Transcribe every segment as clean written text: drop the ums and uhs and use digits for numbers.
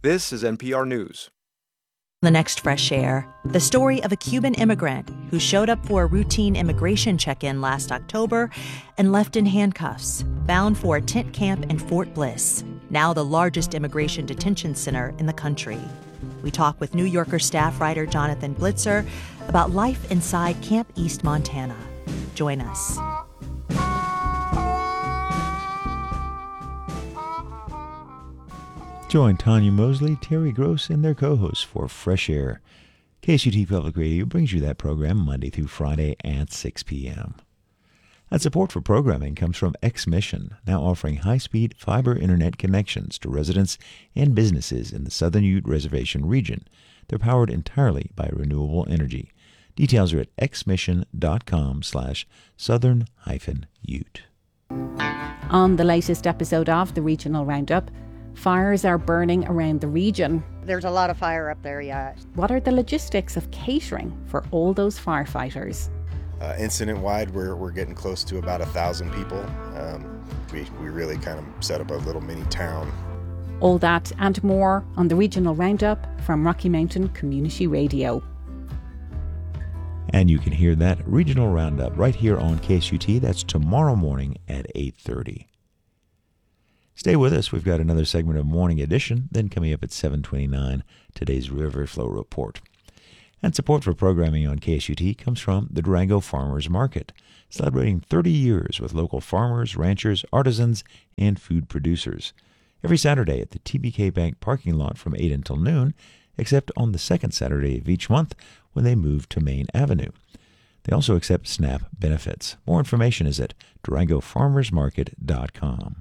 This is NPR News. The next Fresh Air, the story of a Cuban immigrant who showed up for a routine immigration check-in last October and left in handcuffs, bound for a tent camp in Fort Bliss, now the largest immigration detention center in the country. We talk with New Yorker staff writer Jonathan Blitzer about life inside Camp East, Montana. Join us. Join Tanya Mosley, Terry Gross, and their co-hosts for Fresh Air. KSUT Public Radio brings you that program Monday through Friday at 6 p.m. And support for programming comes from X-Mission, now offering high-speed fiber internet connections to residents and businesses in the Southern Ute Reservation region. They're powered entirely by renewable energy. Details are at xmission.com/southern-ute. On the latest episode of the Regional Roundup, fires are burning around the region. There's a lot of fire up there, yeah. What are the logistics of catering for all those firefighters? Incident-wide, we're getting close to about 1,000 people. We really kind of set up a little mini town. All that and more on the Regional Roundup from Rocky Mountain Community Radio. And you can hear that Regional Roundup right here on KSUT. That's tomorrow morning at 8:30. Stay with us. We've got another segment of Morning Edition. Then coming up at 7:29, today's River Flow Report. And support for programming on KSUT comes from the Durango Farmers Market, celebrating 30 years with local farmers, ranchers, artisans, and food producers. Every Saturday at the TBK Bank parking lot from 8 until noon, except on the second Saturday of each month when they move to Main Avenue. They also accept SNAP benefits. More information is at DurangoFarmersMarket.com.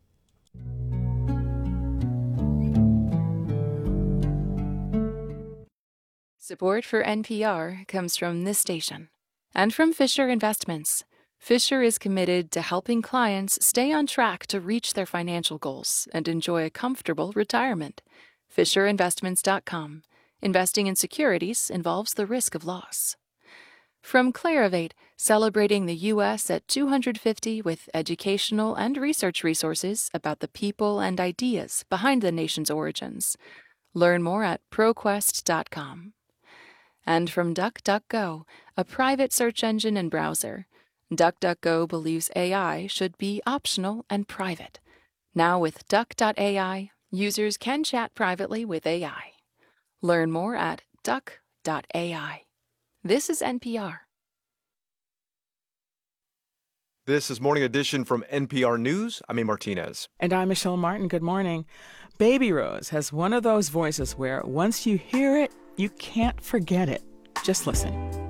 Support for NPR comes from this station and from Fisher Investments. Fisher is committed to helping clients stay on track to reach their financial goals and enjoy a comfortable retirement. FisherInvestments.com. Investing in securities involves the risk of loss. From Clarivate, celebrating the U.S. at 250 with educational and research resources about the people and ideas behind the nation's origins. Learn more at ProQuest.com. And from DuckDuckGo, a private search engine and browser. DuckDuckGo believes AI should be optional and private. Now with Duck.ai, users can chat privately with AI. Learn more at Duck.ai. This is NPR. This is Morning Edition from NPR News. I'm A. Martinez. And I'm Michelle Martin. Good morning. Baby Rose has one of those voices where once you hear it, you can't forget it. Just listen.